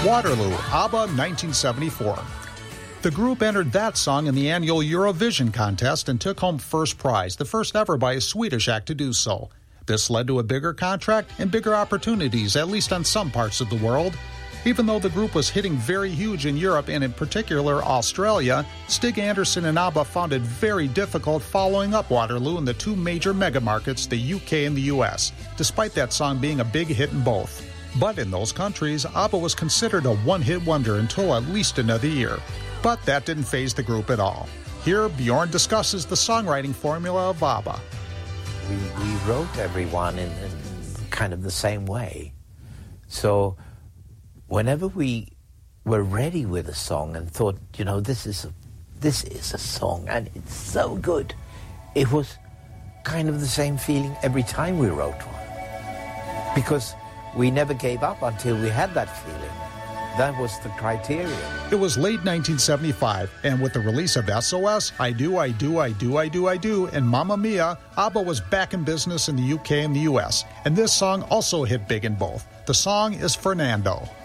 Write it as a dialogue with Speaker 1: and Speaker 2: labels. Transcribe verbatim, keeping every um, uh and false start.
Speaker 1: Waterloo, ABBA, nineteen seventy-four. The group entered that song in the annual Eurovision contest and took home first prize, the first ever by a Swedish act to do so. This led to a bigger contract and bigger opportunities, at least on some parts of the world. Even though the group was hitting very huge in Europe and in particular Australia, Stig Anderson and ABBA found it very difficult following up Waterloo in the two major megamarkets, the U K and the U S, despite that song being a big hit in both. But in those countries, ABBA was considered a one-hit wonder until at least another year. But that didn't faze the group at all. Here, Bjorn discusses the songwriting formula of ABBA.
Speaker 2: We, we wrote everyone in, in kind of the same way. So whenever we were ready with a song and thought, you know, this is a, this is a song and it's so good, it was kind of the same feeling every time we wrote one. Because we never gave up until we had that feeling. That was the criteria.
Speaker 1: It was late nineteen seventy-five, and with the release of S O S, I Do, I Do, I Do, I Do, I Do, and Mamma Mia, ABBA was back in business in the U K and the U S, and this song also hit big in both. The song is Fernando.